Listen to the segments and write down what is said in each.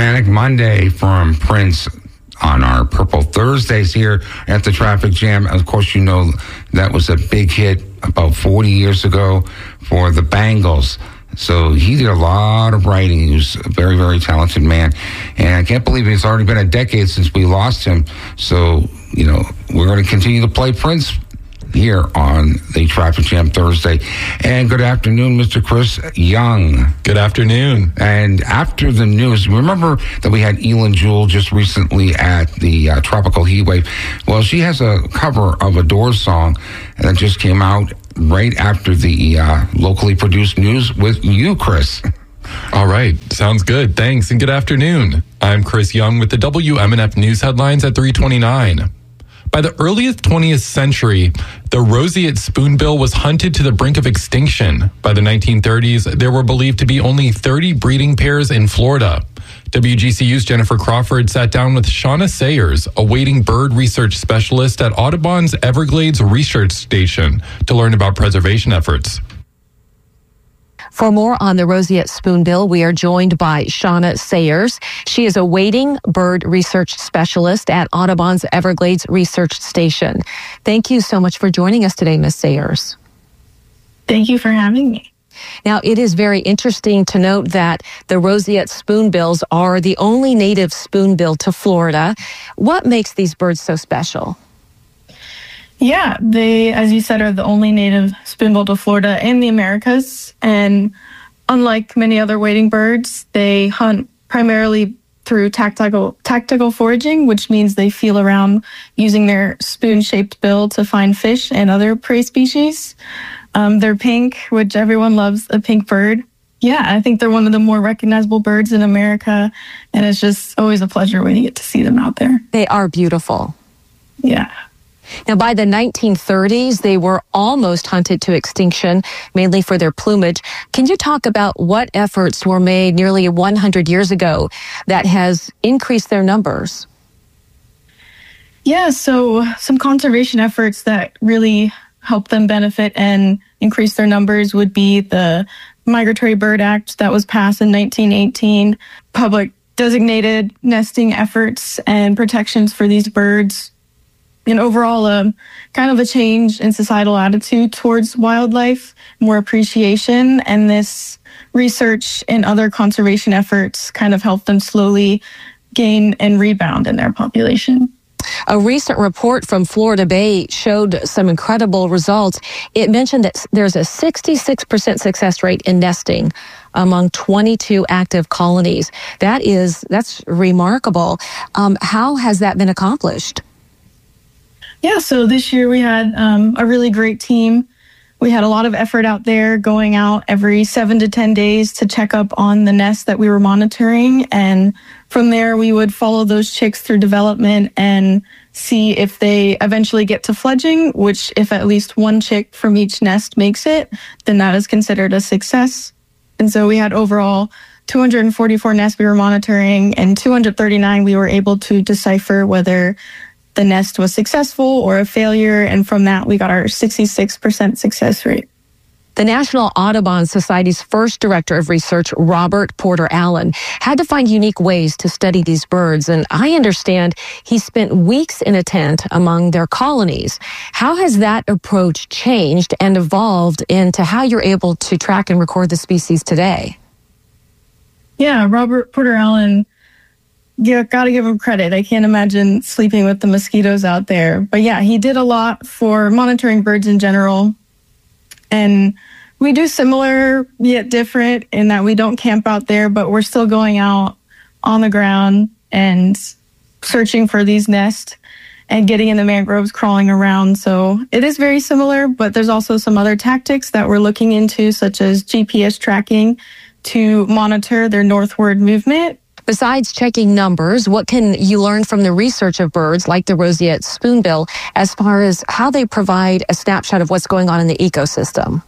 Manic Monday from Prince on our Purple Thursdays here at the Traffic Jam. Of course, you know that was a big hit about 40 years ago for the Bangles. So he did a lot of writing. He was a very, very talented man. And I can't believe it's already been a decade since we lost him. So, you know, we're going to continue to play Prince here on the Traffic Jam Thursday. And good afternoon, Mr. Chris Young. Good afternoon. And after the news, remember that we had Elin Jewell just recently at the Tropical Heatwave. Well, she has a cover of a Doors song that just came out right after the locally produced news with you, Chris. All right. Sounds good. Thanks, and good afternoon. I'm Chris Young with the WMNF News headlines at 3:29. By the earliest 20th century, the roseate spoonbill was hunted to the brink of extinction. By the 1930s, there were believed to be only 30 breeding pairs in Florida. WGCU's Jennifer Crawford sat down with Shauna Sayers, a wading bird research specialist at Audubon's Everglades Research Station, to learn about preservation efforts. For more on the roseate spoonbill, we are joined by Shauna Sayers. She is a wading bird research specialist at Audubon's Everglades Research Station. Thank you so much for joining us today, Ms. Sayers. Thank you for having me. Now, it is very interesting to note that the roseate spoonbills are the only native spoonbill to Florida. What makes these birds so special? Yeah, they, as you said, are the only native spoonbill to Florida and the Americas. And unlike many other wading birds, they hunt primarily through tactical foraging, which means they feel around using their spoon-shaped bill to find fish and other prey species. They're pink, which everyone loves a pink bird. Yeah, I think they're one of the more recognizable birds in America, and it's just always a pleasure when you get to see them out there. They are beautiful. Yeah. Now, by the 1930s, they were almost hunted to extinction, mainly for their plumage. Can you talk about what efforts were made nearly 100 years ago that has increased their numbers? Yeah, so some conservation efforts that really help them benefit and increase their numbers would be the Migratory Bird Act that was passed in 1918, public designated nesting efforts and protections for these birds, and overall kind of a change in societal attitude towards wildlife, more appreciation, and this research and other conservation efforts kind of help them slowly gain and rebound in their population. A recent report from Florida Bay showed some incredible results. It mentioned that there's a 66% success rate in nesting among 22 active colonies. That's remarkable. How has that been accomplished? Yeah, so this year we had a really great team. We had a lot of effort out there, going out every 7 to 10 days to check up on the nests that we were monitoring. And from there, we would follow those chicks through development and see if they eventually get to fledging, which if at least one chick from each nest makes it, then that is considered a success. And so we had overall 244 nests we were monitoring, and 239 we were able to decipher whether the nest was successful or a failure, and from that we got our 66% success rate. The National Audubon Society's first director of research, Robert Porter Allen, had to find unique ways to study these birds, and I understand he spent weeks in a tent among their colonies. How has that approach changed and evolved into how you're able to track and record the species today? Yeah, Robert Porter Allen, yeah, gotta give him credit. I can't imagine sleeping with the mosquitoes out there. But yeah, he did a lot for monitoring birds in general. And we do similar yet different in that we don't camp out there, but we're still going out on the ground and searching for these nests and getting in the mangroves, crawling around. So it is very similar, but there's also some other tactics that we're looking into, such as GPS tracking to monitor their northward movement. Besides checking numbers, what can you learn from the research of birds like the roseate spoonbill as far as how they provide a snapshot of what's going on in the ecosystem?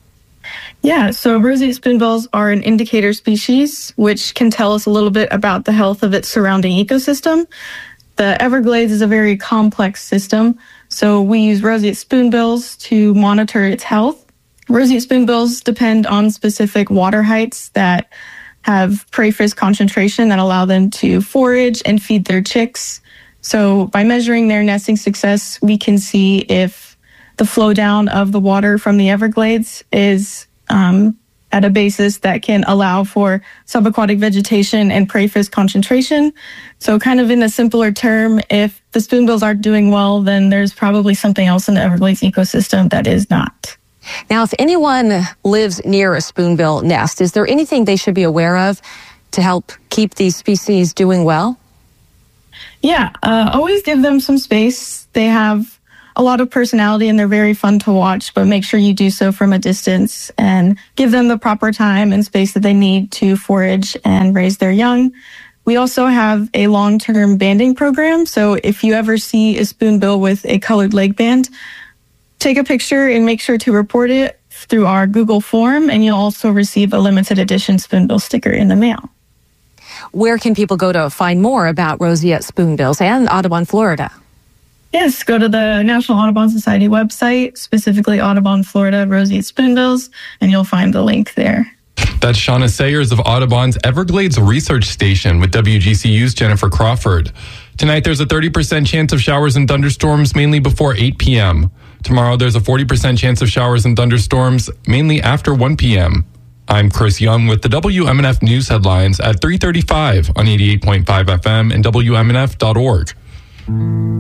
Yeah, so roseate spoonbills are an indicator species, which can tell us a little bit about the health of its surrounding ecosystem. The Everglades is a very complex system, so we use roseate spoonbills to monitor its health. Roseate spoonbills depend on specific water heights that have prey fish concentration that allow them to forage and feed their chicks. So by measuring their nesting success, we can see if the flow down of the water from the Everglades is at a basis that can allow for subaquatic vegetation and prey fish concentration. So kind of in a simpler term, if the spoonbills aren't doing well, then there's probably something else in the Everglades ecosystem that is not. Now, if anyone lives near a spoonbill nest, is there anything they should be aware of to help keep these species doing well? Yeah, always give them some space. They have a lot of personality and they're very fun to watch, but make sure you do so from a distance and give them the proper time and space that they need to forage and raise their young. We also have a long-term banding program. So if you ever see a spoonbill with a colored leg band, take a picture and make sure to report it through our Google form, and you'll also receive a limited edition spoonbill sticker in the mail. Where can people go to find more about roseate spoonbills and Audubon, Florida? Yes, go to the National Audubon Society website, specifically Audubon, Florida, roseate spoonbills, and you'll find the link there. That's Shauna Sayers of Audubon's Everglades Research Station with WGCU's Jennifer Crawford. Tonight, there's a 30% chance of showers and thunderstorms, mainly before 8 p.m. Tomorrow, there's a 40% chance of showers and thunderstorms, mainly after 1 p.m. I'm Chris Young with the WMNF News Headlines at 3:35 on 88.5 FM and WMNF.org.